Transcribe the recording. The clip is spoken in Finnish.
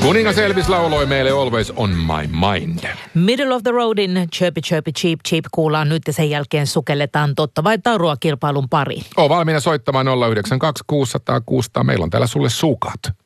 Kuningas Elvis lauloi meille Always on my mind. Middle of the Roadin Chirpy Chirpy Cheep Cheep kuullaan nyt ja sen jälkeen sukelletaan totta vai tarua kilpailun pariin. Oo valmiina soittamaan 092 600 600. Meillä on täällä sulle sukat.